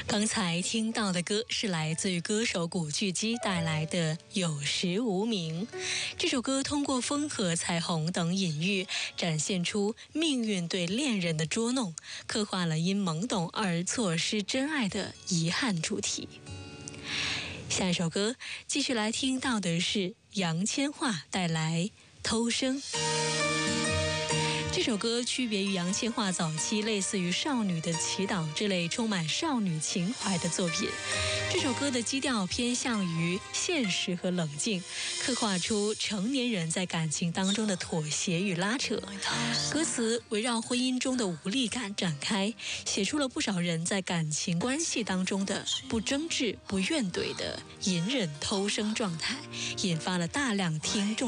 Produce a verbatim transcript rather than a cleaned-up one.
刚才听到的歌是来自于歌手古巨基带来的《有时无名》。这首歌通过风和彩虹等隐喻，展现出命运对恋人的捉弄，刻画了因懵懂而错失真爱的遗憾主题。下一首歌继续来听到的是杨千嬅带来《偷生》。这首歌区别于杨千嬅早期类似于《少女的祈祷》这类充满少女情怀的作品，这首歌的基调偏向于现实和冷静，刻画出成年人在感情当中的妥协与拉扯。歌词围绕婚姻中的无力感展开，写出了不少人在感情关系当中的不争执、不怨怼的隐忍偷生状态，引发了大量听众